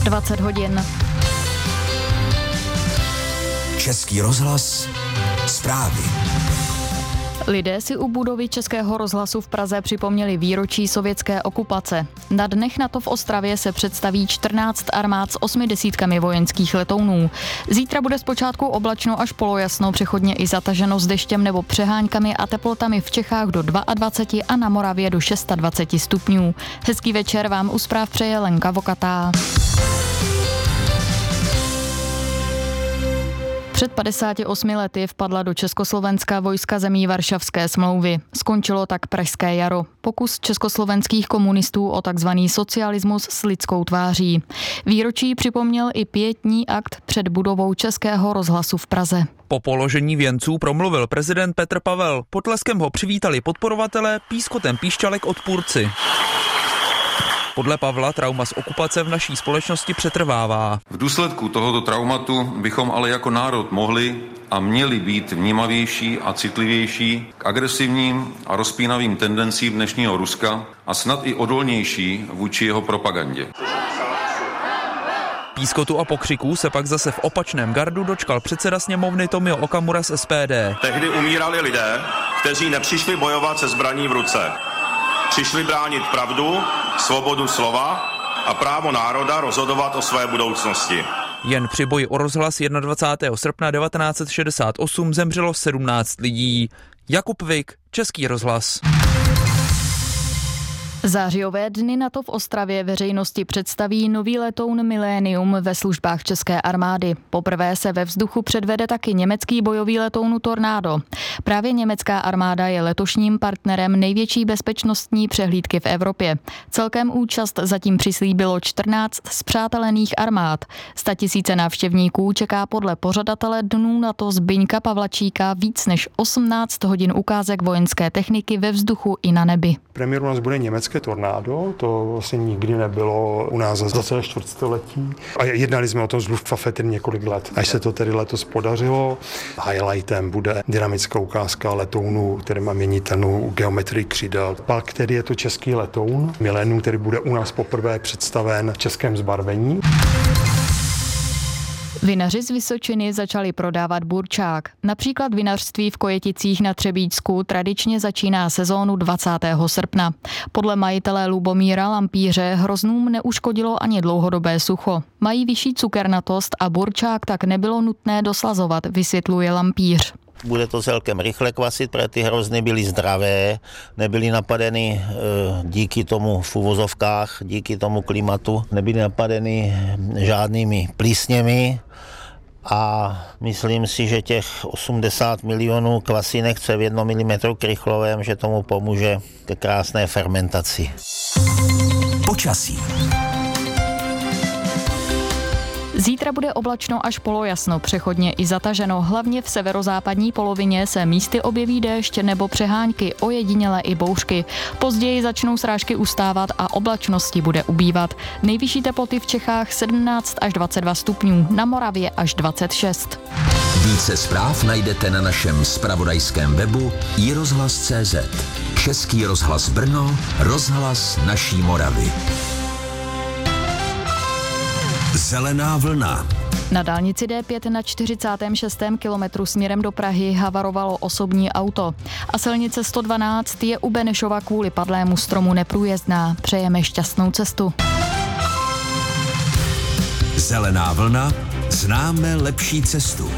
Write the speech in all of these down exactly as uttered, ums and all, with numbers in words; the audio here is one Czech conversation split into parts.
dvacet hodin. Český rozhlas, zprávy. Lidé si u budovy Českého rozhlasu v Praze připomněli výročí sovětské okupace. Na dnech NATO v Ostravě se představí čtrnáct armád s osmi desítkami vojenských letounů. Zítra bude zpočátku oblačno až polojasno, přechodně i zataženo s deštěm nebo přeháňkami a teplotami v Čechách do dvacet dva a na Moravě do dvacet šest stupňů. Hezký večer vám u zpráv přeje Lenka Vokatá. Před padesáti osmi lety vpadla do Československa vojska zemí Varšavské smlouvy. Skončilo tak Pražské jaro. Pokus československých komunistů o takzvaný socialismus s lidskou tváří. Výročí připomněl i pětní akt před budovou Českého rozhlasu v Praze. Po položení věnců promluvil prezident Petr Pavel. Potleskem ho přivítali podporovatelé, pískotem píšťalek odpůrci. Podle Pavla trauma z okupace v naší společnosti přetrvává. V důsledku tohoto traumatu bychom ale jako národ mohli a měli být vnímavější a citlivější k agresivním a rozpínavým tendencím dnešního Ruska a snad i odolnější vůči jeho propagandě. Pískotu a pokřiků se pak zase v opačném gardu dočkal předseda sněmovny Tomio Okamura z S P D. Tehdy umírali lidé, kteří nepřišli bojovat se zbraní v ruce. Přišli bránit pravdu, svobodu slova a právo národa rozhodovat o své budoucnosti. Jen při boji o rozhlas dvacátého prvního srpna devatenáct set šedesát osm zemřelo sedmnáct lidí. Jakub Vik, Český rozhlas. Zářijové dny NATO v Ostravě veřejnosti představí nový letoun Millennium ve službách české armády. Poprvé se ve vzduchu předvede taky německý bojový letoun Tornado. Právě německá armáda je letošním partnerem největší bezpečnostní přehlídky v Evropě. Celkem účast zatím přislíbilo čtrnáct spřátelených armád. Statisíce návštěvníků čeká podle pořadatele dnů NATO Zbyňka Pavlačíka víc než osmnáct hodin ukázek vojenské techniky ve vzduchu i na nebi. Premiér u nás bude německé Tornado, to vlastně nikdy nebylo u nás za celé čtvrtstoletí. A jednali jsme o tom s Luftwaffe tedy několik let. Až se to tedy letos podařilo, highlightem bude dynamická ukázka letounu, který má měnitelnou geometrii křídel. Pak tedy je to český letoun Millennium, který bude u nás poprvé představen v českém zbarvení. Vinaři z Vysočiny začali prodávat burčák. Například vinařství v Kojeticích na Třebíčsku tradičně začíná sezónu dvacátého srpna. Podle majitele Lubomíra Lampíře hroznům neuškodilo ani dlouhodobé sucho. Mají vyšší cukernatost a burčák tak nebylo nutné doslazovat, vysvětluje Lampíř. Bude to celkem rychle kvasit, protože ty hrozny byly zdravé, nebyly napadeny e, díky tomu v uvozovkách, díky tomu klimatu, nebyly napadeny žádnými plísněmi a myslím si, že těch osmdesát milionů kvasinek, co je v jednom milimetru krychlovém, že tomu pomůže ke krásné fermentaci. Počasí. Zítra bude oblačno až polojasno, přechodně i zataženo. Hlavně v severozápadní polovině se místy objeví déšť nebo přeháňky, ojedinělé i bouřky. Později začnou srážky ustávat a oblačnosti bude ubývat. Nejvyšší teploty v Čechách sedmnáct až dvacet dva stupňů, na Moravě až dvacet šest. Více zpráv najdete na našem zpravodajském webu i rozhlas tečka cé zet. Český rozhlas Brno, rozhlas naší Moravy. Zelená vlna. Na dálnici D pět na čtyřicátém šestém kilometru směrem do Prahy havarovalo osobní auto. A silnice sto dvanáct je u Benešova kvůli padlému stromu neprůjezdná. Přejeme šťastnou cestu. Zelená vlna. Známe lepší cestu.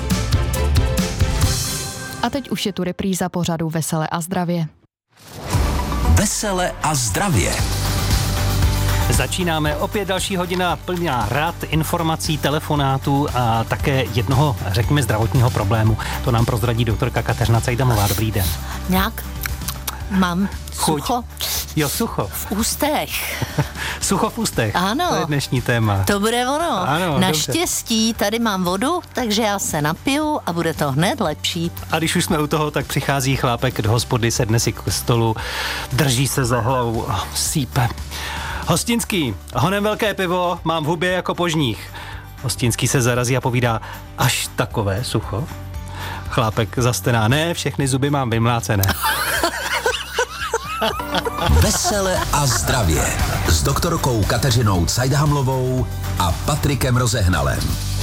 A teď už je tu repríza pořadu Vesele a zdravě. Vesele a zdravě. Začínáme opět další hodina plná rad, informací, telefonátů a také jednoho, řekněme, zdravotního problému. To nám prozradí doktorka Kateřina Cajdamová. Dobrý den. Nějak mám Chuť. sucho. Jo, sucho. V ústech. Sucho v ústech. Ano. To je dnešní téma. To bude ono. Ano, naštěstí tady mám vodu, takže já se napiju a bude to hned lepší. A když už jsme u toho, tak přichází chlápek do hospody, sedne si k stolu, drží se za hlavu, sípe. Hostinský, honem velké pivo, mám v hubě jako požních. Hostinský se zarazí a povídá, až takové sucho? Chlápek zastená, ne, všechny zuby mám vymlácené. Vesele a zdravě s s doktorkou Kateřinou Cajdhamlovou a Patrikem Rozehnalem.